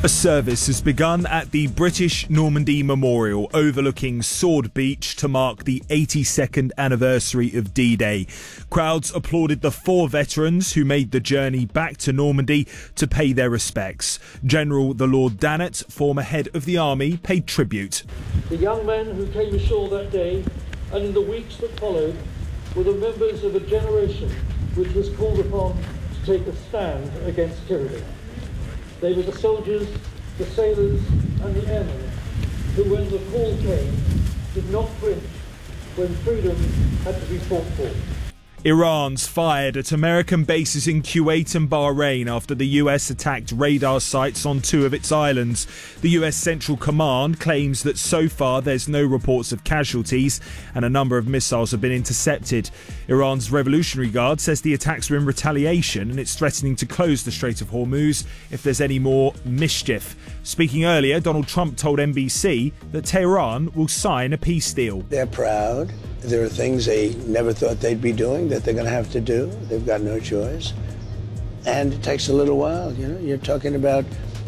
A service has begun at the British Normandy Memorial overlooking Sword Beach to mark the 82nd anniversary of D-Day. Crowds applauded the 4 veterans who made the journey back to Normandy to pay their respects. General the Lord Dannatt, former head of the army, paid tribute. The young men who came ashore that day and in the weeks that followed were the members of a generation which was called upon to take a stand against tyranny. They were the soldiers, the sailors and the airmen who, when the call came, did not flinch when freedom had to be fought for. Iran's fired at American bases in Kuwait and Bahrain after the US attacked radar sites on 2 of its islands. The US Central Command claims that so far there's no reports of casualties and a number of missiles have been intercepted. Iran's Revolutionary Guard says the attacks were in retaliation and it's threatening to close the Strait of Hormuz if there's any more mischief. Speaking earlier, Donald Trump told NBC that Tehran will sign a peace deal. They're proud. There are things they never thought they'd be doing that they're going to have to do. They've got no choice. And it takes a little while. You're talking about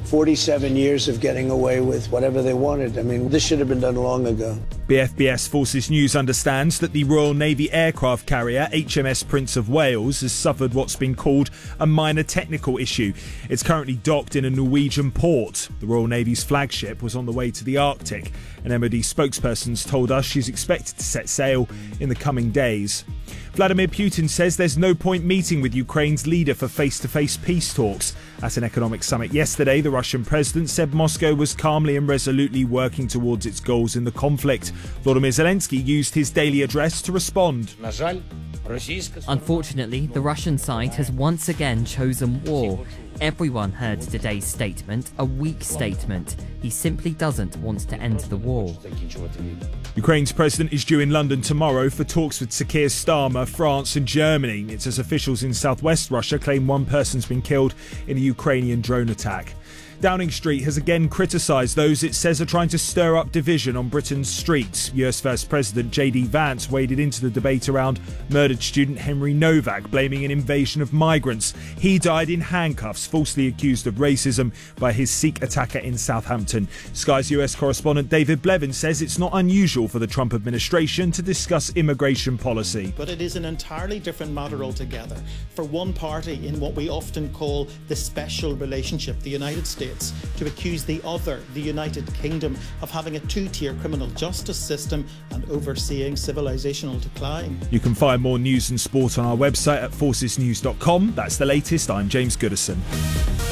47 years of getting away with whatever they wanted. I mean, this should have been done long ago. BFBS Forces News understands that the Royal Navy aircraft carrier HMS Prince of Wales has suffered what's been called a minor technical issue. It's currently docked in a Norwegian port. The Royal Navy's flagship was on the way to the Arctic. An MOD spokesperson told us she's expected to set sail in the coming days. Vladimir Putin says there's no point meeting with Ukraine's leader for face-to-face peace talks. At an economic summit yesterday, the Russian president said Moscow was calmly and resolutely working towards its goals in the conflict. Volodymyr Zelensky used his daily address to respond. Unfortunately, the Russian side has once again chosen war. Everyone heard today's statement, a weak statement. He simply doesn't want to end the war. Ukraine's president is due in London tomorrow for talks with Sir Keir Starmer, France and Germany. It's as officials in southwest Russia claim one person's been killed in a Ukrainian drone attack. Downing Street has again criticised those it says are trying to stir up division on Britain's streets. US First President JD Vance waded into the debate around murdered student Henry Novak, blaming an invasion of migrants. He died in handcuffs, falsely accused of racism by his Sikh attacker in Southampton. Sky's US correspondent David Blevins says it's not unusual for the Trump administration to discuss immigration policy. But it is an entirely different matter altogether. For one party in what we often call the special relationship, the United States, to accuse the other, the United Kingdom, of having a 2-tier criminal justice system and overseeing civilizational decline. You can find more news and sport on our website at forcesnews.com. That's the latest. I'm James Goodison.